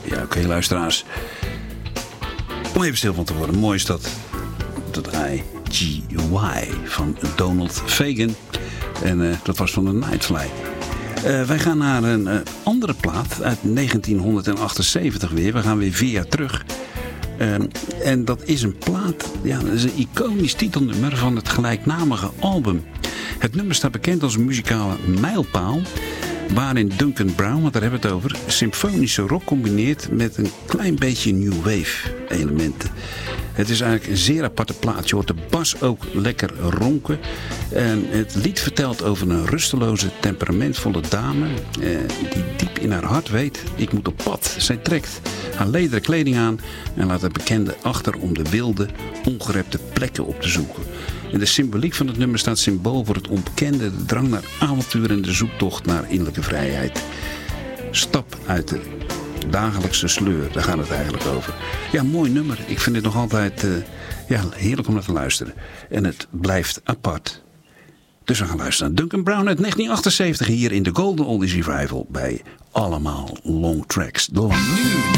Ja, oké, luisteraars. Om even stil van te worden. Mooi is dat IGY van Donald Fagen. En dat was van de Nightfly. Wij gaan naar een andere plaat uit 1978 weer. We gaan weer 4 jaar terug. En dat is een plaat, ja, dat is een iconisch titelnummer van het gelijknamige album. Het nummer staat bekend als een muzikale mijlpaal, waarin Duncan Brown, want daar hebben we het over, symfonische rock combineert met een klein beetje new wave elementen. Het is eigenlijk een zeer aparte plaat. Je hoort de bas ook lekker ronken. En het lied vertelt over een rusteloze, temperamentvolle dame die diep in haar hart weet, ik moet op pad. Zij trekt haar lederen kleding aan en laat het bekende achter om de wilde, ongerepte plekken op te zoeken. En de symboliek van het nummer staat symbool voor het onbekende, de drang naar avontuur en de zoektocht naar innerlijke vrijheid. Stap uit de dagelijkse sleur, daar gaat het eigenlijk over. Ja, mooi nummer. Ik vind het nog altijd heerlijk om naar te luisteren. En het blijft apart. Dus we gaan luisteren naar Duncan Brown uit 1978 hier in de Golden Oldies Revival bij Allemaal Long Tracks. Nu